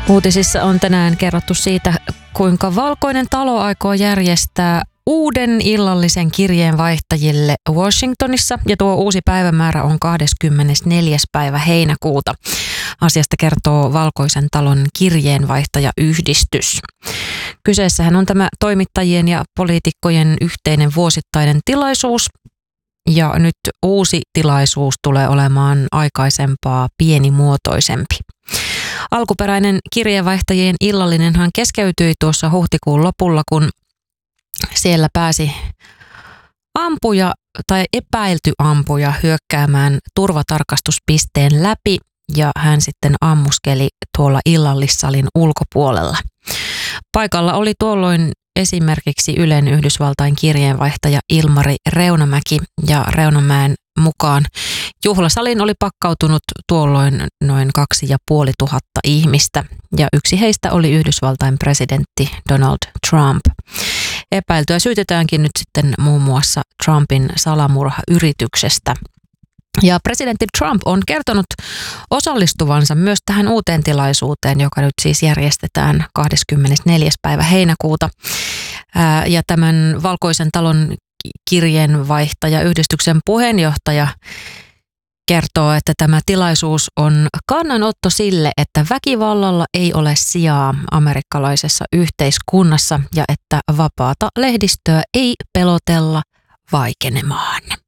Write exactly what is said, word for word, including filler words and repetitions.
Uutisissa on tänään kerrottu siitä, kuinka Valkoinen talo aikoo järjestää uuden illallisen kirjeenvaihtajille Washingtonissa, ja tuo uusi päivämäärä on kahdeskymmenesneljäs päivä heinäkuuta. Asiasta kertoo Valkoisen talon kirjeenvaihtajayhdistys. Kyseessähän on tämä toimittajien ja poliitikkojen yhteinen vuosittainen tilaisuus, ja nyt uusi tilaisuus tulee olemaan aikaisempaa pienimuotoisempi. Alkuperäinen kirjeenvaihtajien illallinenhan keskeytyi tuossa huhtikuun lopulla, kun siellä pääsi ampuja tai epäilty ampuja hyökkäämään turvatarkastuspisteen läpi, ja hän sitten ammuskeli tuolla illallissalin ulkopuolella. Paikalla oli tuolloin esimerkiksi Ylen Yhdysvaltain kirjeenvaihtaja Ilmari Reunamäki, ja Reunamäen mukaan juhlasalin oli pakkautunut tuolloin noin kaksi ja puoli tuhatta ihmistä, ja yksi heistä oli Yhdysvaltain presidentti Donald Trump. Epäiltyä syytetäänkin nyt sitten muun muassa Trumpin salamurhayrityksestä. Ja presidentti Trump on kertonut osallistuvansa myös tähän uuteen tilaisuuteen, joka nyt siis järjestetään kahdeskymmenesneljäs päivä heinäkuuta. Ää, ja tämän Valkoisen talon kirjeenvaihtajayhdistyksen puheenjohtaja kertoo, että tämä tilaisuus on kannanotto sille, että väkivallalla ei ole sijaa amerikkalaisessa yhteiskunnassa ja että vapaata lehdistöä ei pelotella vaikenemaan.